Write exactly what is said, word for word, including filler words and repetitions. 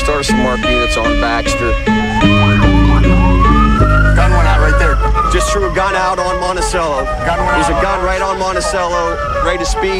First Artisan Mark units on Baxter. Gun went out right there. Just threw a gun out on Monticello. Gun went There's out. a gun right on Monticello, ready to speed.